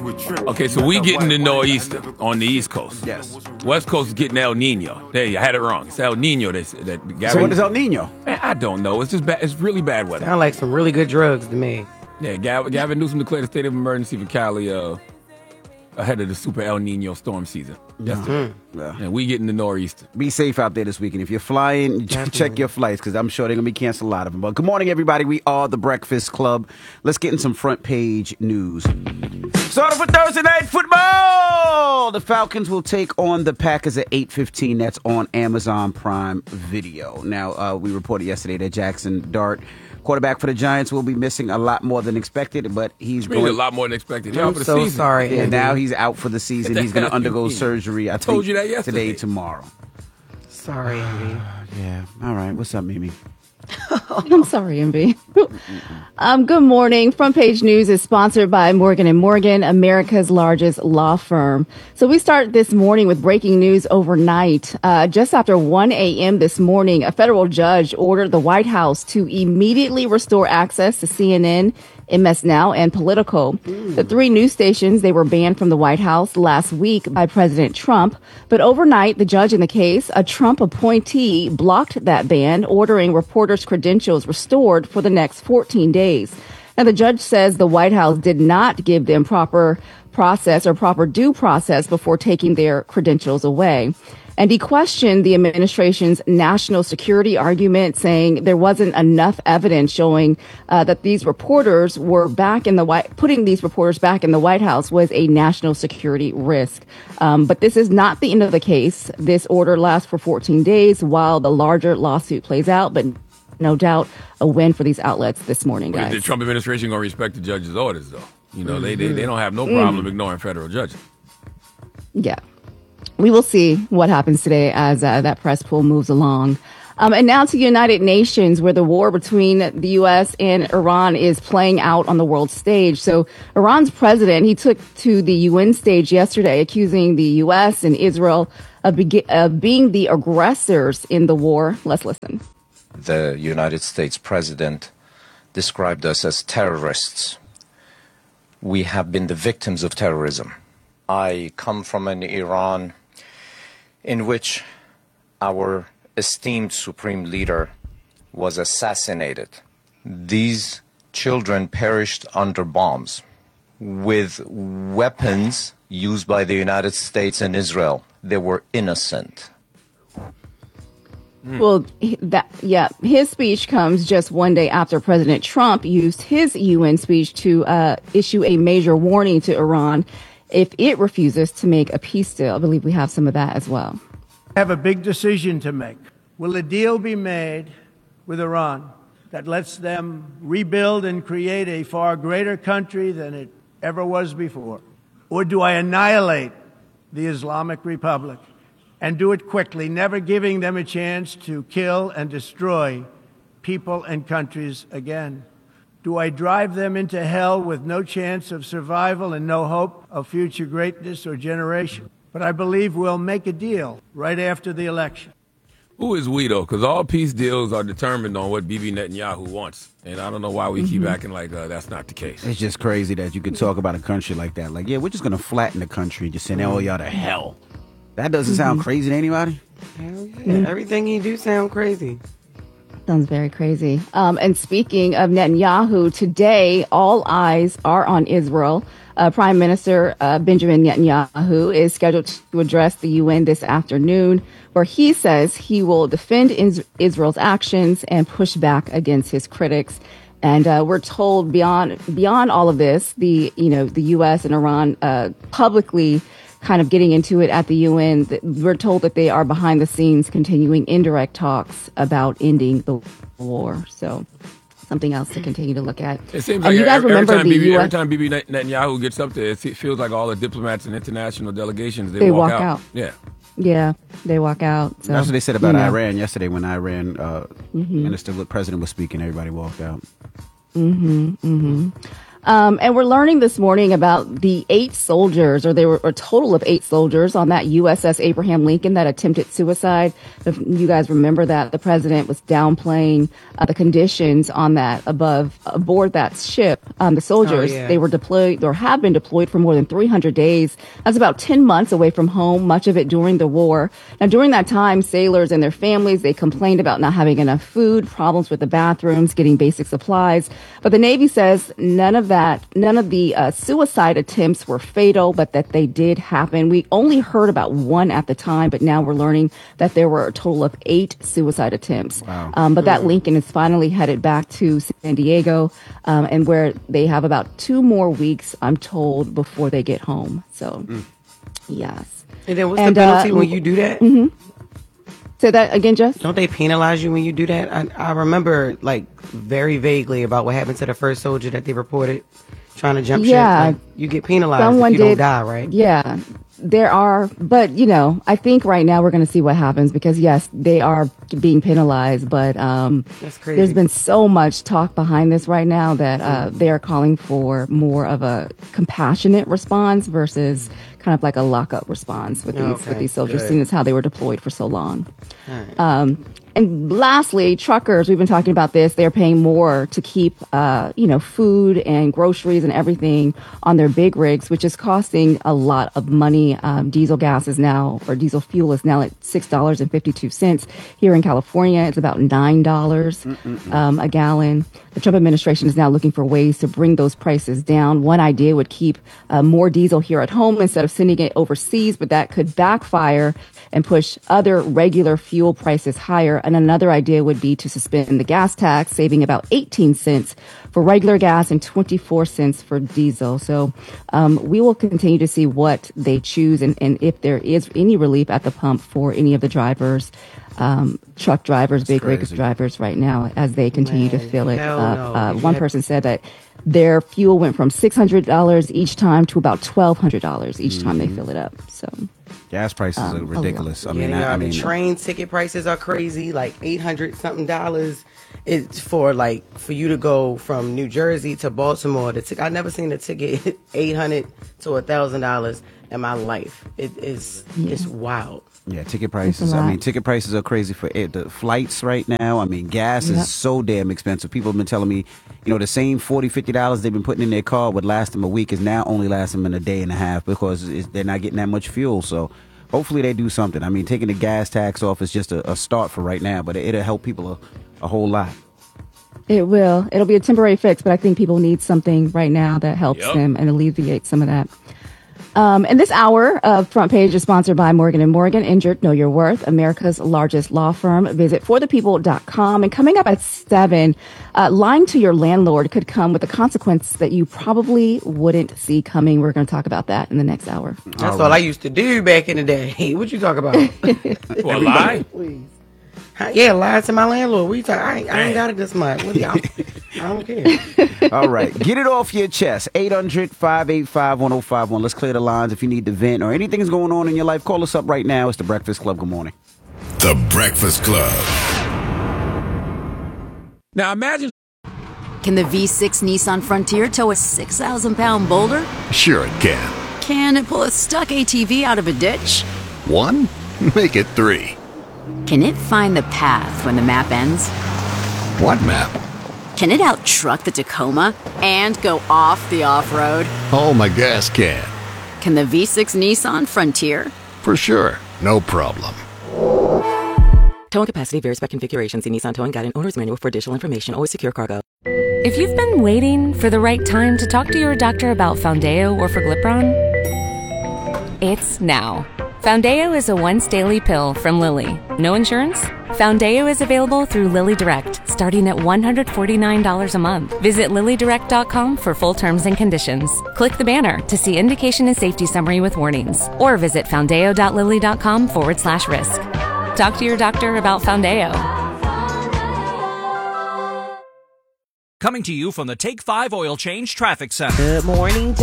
Okay, so we getting the nor'easter on the East Coast. Yes. West Coast is getting El Nino. There, you had it wrong. It's El Nino. So what is El Nino? Man, I don't know. It's just bad. It's really bad weather. Sound like some really good drugs to me. Yeah, Gavin Newsom declared a state of emergency for Cali ahead of the super El Nino storm season. Yeah. And we getting the nor'easter. Be safe out there this weekend. If you're flying, check your flights because I'm sure they're going to be canceled, a lot of them. But good morning, everybody. We are The Breakfast Club. Let's get in some front page news. Starting for Thursday Night Football. The Falcons will take on the Packers at 8:15. That's on Amazon Prime Video. Now, we reported yesterday that Jackson Dart, quarterback for the Giants, will be missing a lot more than expected, but he's Really a lot more than expected. I'm so sorry. Yeah, now he's out for the season. He's going to undergo surgery. I told you that yesterday. Today, tomorrow. Sorry, Envy. Yeah. All right. What's up, Mimi? I'm sorry, MB. Good morning. Front Page News is sponsored by Morgan & Morgan, America's largest law firm. So we start this morning with breaking news overnight. Just after 1 a.m. this morning, a federal judge ordered the White House to immediately restore access to CNN, MS Now, and Politico. The three news stations, they were banned from the White House last week by President Trump. But overnight, the judge in the case, a Trump appointee, blocked that ban, ordering reporters' credentials restored for the next 14 days. Now, the judge says the White House did not give them proper process or proper due process before taking their credentials away. And he questioned the administration's national security argument, saying there wasn't enough evidence showing that these reporters were back in the putting these reporters back in the White House was a national security risk. But this is not the end of the case. This order lasts for 14 days while the larger lawsuit plays out. But no doubt a win for these outlets this morning, guys. The Trump administration going to respect the judge's orders, though. You know, they don't have no problem ignoring federal judges. Yeah. We will see what happens today as that press pool moves along. And now to the United Nations, where the war between the U.S. and Iran is playing out on the world stage. So Iran's president, he took to the UN stage yesterday, accusing the U.S. and Israel of being the aggressors in the war. Let's listen. The United States president described us as terrorists. We have been the victims of terrorism. I come from an Iran in which our esteemed supreme leader was assassinated. These children perished under bombs with weapons used by the United States and Israel. They were innocent. Well, his speech comes just one day after President Trump used his UN speech to issue a major warning to Iran if it refuses to make a peace deal. I believe we have some of that as well. I have a big decision to make. Will a deal be made with Iran that lets them rebuild and create a far greater country than it ever was before? Or do I annihilate the Islamic Republic and do it quickly, never giving them a chance to kill and destroy people and countries again? Do I drive them into hell with no chance of survival and no hope of future greatness or generation? But I believe we'll make a deal right after the election. Who is we, though? Because all peace deals are determined on what Bibi Netanyahu wants. And I don't know why we keep acting like that's not the case. It's just crazy that you could talk about a country like that. Like, yeah, we're just going to flatten the country, just send all y'all to hell. That doesn't sound crazy to anybody? Hell yeah. Everything he do sound crazy. Sounds very crazy. And speaking of Netanyahu, today all eyes are on Israel. Prime Minister Benjamin Netanyahu is scheduled to address the UN this afternoon, where he says he will defend Israel's actions and push back against his critics. And we're told beyond all of this, the U.S. and Iran publicly kind of getting into it at the UN. We're told that they are behind the scenes continuing indirect talks about ending the war. So something else to continue to look at. It seems like you guys remember every time Bibi Netanyahu gets up there, it feels like all the diplomats and international delegations, they walk out. Yeah, they walk out. So, that's what they said about Iran yesterday when Iran President was speaking. Everybody walked out. And we're learning this morning about the 8 soldiers, or they were a total of 8 soldiers on that USS Abraham Lincoln that attempted suicide. If you guys remember that, the president was downplaying the conditions on that aboard that ship. The soldiers, they were deployed or have been deployed for more than 300 days. That's about 10 months away from home, much of it during the war. Now, during that time, sailors and their families, they complained about not having enough food, problems with the bathrooms, getting basic supplies. But the Navy says none of the suicide attempts were fatal, but that they did happen. We only heard about one at the time, but now we're learning that there were a total of 8 suicide attempts. Wow. But that Lincoln is finally headed back to San Diego, and where they have about 2 more weeks, I'm told, before they get home. So, yes. And then what's the penalty when you do that? Say that again, Jess? Don't they penalize you when you do that? I remember, like, very vaguely about what happened to the first soldier that they reported trying to jump ship. Like, you get penalized if you don't die, right? Yeah. There are, but I think right now we're going to see what happens because yes, they are being penalized, but that's crazy. There's been so much talk behind this right now that they are calling for more of a compassionate response versus kind of like a lockup response with these soldiers, seeing as how they were deployed for so long. Right. And lastly, truckers, we've been talking about this. They're paying more to keep, food and groceries and everything on their big rigs, which is costing a lot of money. Diesel fuel is now at $6.52. Here in California, it's about $9 a gallon. The Trump administration is now looking for ways to bring those prices down. One idea would keep more diesel here at home instead of sending it overseas, but that could backfire and push other regular fuel prices higher. And another idea would be to suspend the gas tax, saving about 18 cents for regular gas and 24 cents for diesel. So we will continue to see what they choose and if there is any relief at the pump for any of the drivers, truck drivers, big rig drivers right now as they continue to fill it up. One person said that their fuel went from $600 each time to about $1,200 each time they fill it up. So gas prices are ridiculous. The train ticket prices are crazy, like $800 something. It's for you to go from New Jersey to Baltimore. I've never seen a ticket $800 to $1,000 in my life. It's wild. Yeah, ticket prices. Ticket prices are crazy for the flights right now. Gas is so damn expensive. People have been telling me, the same $40, $50 they've been putting in their car would last them a week is now only lasting them in a day and a half because they're not getting that much fuel. So hopefully they do something. Taking the gas tax off is just a start for right now, but it'll help people a whole lot. It will. It'll be a temporary fix, but I think people need something right now that helps them and alleviates some of that. And this hour of Front Page is sponsored by Morgan & Morgan. Injured, Know Your Worth, America's largest law firm. Visit forthepeople.com. And coming up at 7, lying to your landlord could come with a consequence that you probably wouldn't see coming. We're going to talk about that in the next hour. That's all I used to do back in the day. What you talk about? Well, lie? Please. Yeah, lie to my landlord. What you talking? I ain't got it this month. I don't care. All right. Get it off your chest. 800-585-1051. Let's clear the lines. If you need to vent or anything's going on in your life, call us up right now. It's The Breakfast Club. Good morning. The Breakfast Club. Now imagine. Can the V6 Nissan Frontier tow a 6,000-pound boulder? Sure it can. Can it pull a stuck ATV out of a ditch? 1? Make it 3. Can it find the path when the map ends? What map? Can it out-truck the Tacoma and go off the off-road? Oh, my gas can. Can the V6 Nissan Frontier? For sure. No problem. Towing capacity varies by configuration. See Nissan Towing Guide and Owner's Manual for additional information. Always secure cargo. If you've been waiting for the right time to talk to your doctor about Foundeo or Forglipron, it's now. Foundeo is a once-daily pill from Lilly. No insurance? Foundeo is available through Lilly Direct, starting at $149 a month. Visit LillyDirect.com for full terms and conditions. Click the banner to see indication and safety summary with warnings, or visit foundeo.lilly.com/risk. Talk to your doctor about Foundeo. Coming to you from the Take 5 Oil Change Traffic Center. Good morning,